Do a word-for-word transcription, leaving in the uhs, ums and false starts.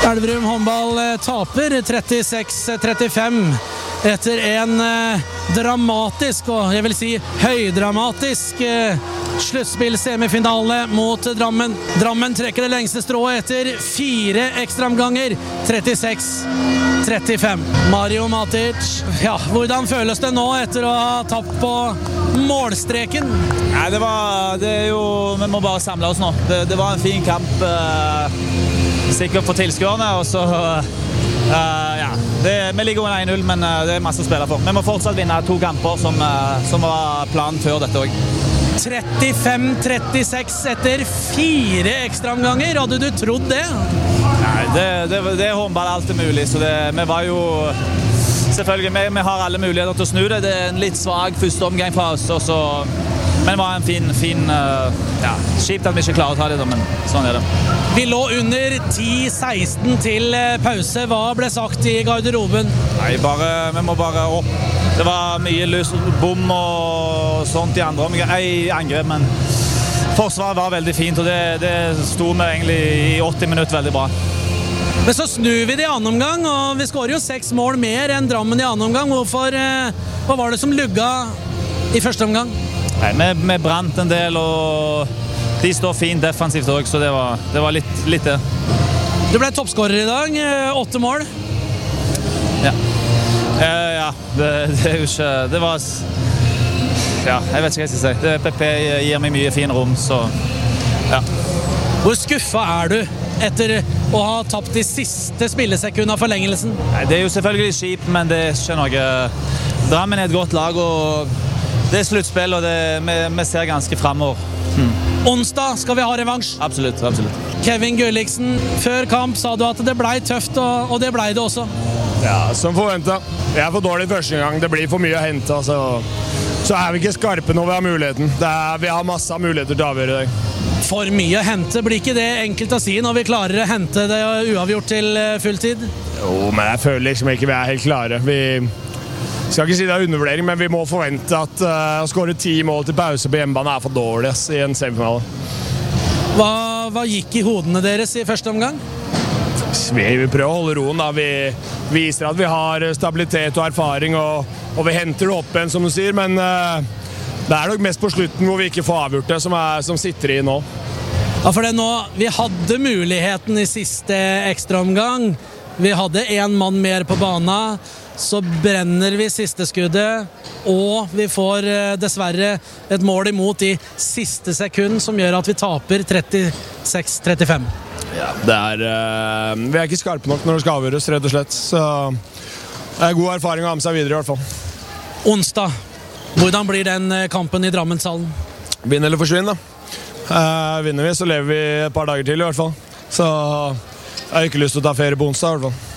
Elverum håndball taper trettiseks trettifem etter en eh, dramatisk, og jeg vil si høydramatisk eh, sluttspill-semifinale mot Drammen. Drammen trekker det lengste strået etter fire ekstraomganger, trettiseks trettifem. Mario Matic, ja, hvordan føles det nå etter å ha tapt på målstreken? Nei, det var, det er jo, vi må bare samle oss nå. Det, det var en fin kamp, eh, sikkert for tilskuerne, og så... Uh, ja, det, vi ligger under en null, men uh, det er masse å spille for. Vi må fortsatt vinne to kamper som, uh, som var planen før dette også. trettifem trettiseks etter fire ekstraomganger, hadde du trodd det? Nei, det, det, det er håndball alt er mulig, så det, vi var jo... Selvfølgelig, vi, vi har alle muligheter til å snu det. Det er en litt svag første omgang fra oss, og så... Men det var en fin, fin uh, ja, kjipt at vi ikke klarer å ta det, men sånn er det. Vi lå under ti seksten til pause. Hva ble sagt i garderoben? Nei, bare, vi må bare opp. Det var mye løs bom og sånt i andre omgang, i angrep, men forsvaret var veldig fint, og det, det sto vi egentlig i åtti minutter veldig bra. Men så snur vi det i annen omgang, og vi skårer jo seks mål mer enn Drammen i annen omgang. Hvorfor, eh, hva var det som lugga i første omgang? Nei, vi, vi brant en del, og de står fint defensivt også, så det var, det var litt, litt det. Du ble toppskårer i dag, åtte mål. Ja, eh, ja det, det er jo ikke, det var, ja, jeg vet ikke hva jeg skal si. Det, P P gir meg mye fin rom, så ja. Hvor skuffet er du etter å ha tapt de siste spillesekundene av forlengelsen? Nei, det er jo selvfølgelig kjipt, men det er ikke noe... Drammen er et godt lag, og det er sluttspill, og det, vi, vi ser ganske fremover. Hmm. Onsdag skal vi ha revansj. Absolutt, absolutt. Kevin Gulliksen, før kamp sa du at det ble tøft, og, og det ble det også. Ja, som forventet. Jeg er for dårlig første gang. Det blir for mye å hente, så, så er vi ikke skarpe når vi har muligheten. Det er, vi har masse muligheter til å avgjøre i dag. For mye å hente, blir ikke det enkelt å si når vi klarer å hente det uavgjort til fulltid? Jo, men jeg føler liksom ikke vi er helt klare. Vi... skal ikke si det er undervurdering, men vi må forvente at uh, å skåre ti mål til pause på hjemmebane er for dårlig ass, i en semifinale. Hva, hva gikk i hodene deres i første omgang? Vi vil prøve å holde roen da. Vi viser at vi har stabilitet og erfaring, og, og vi henter det opp igjen, som du sier, men uh, det er nok mest på slutten hvor vi ikke får avgjort det, som, er, som sitter i nå. Ja, for det nå, vi hadde muligheten i siste ekstra omgang. Vi hadde en mann mer på banen. Så brenner vi siste skuddet, og vi får eh, dessverre et mål imot i siste sekund, som gjør at vi taper trettiseks trettifem. Ja, det er, uh, vi er ikke skarpe nok når det skal avgjøres, rett og slett. Så det er god erfaring å ha med seg videre i hvert fall. Onsdag, hvordan blir den kampen i Drammenshallen? Vinn eller forsvinn da. Uh, vinner vi, så lever vi et par dager til i hvert fall. Så jeg har ikke lyst til å ta ferie på onsdag i hvert fall.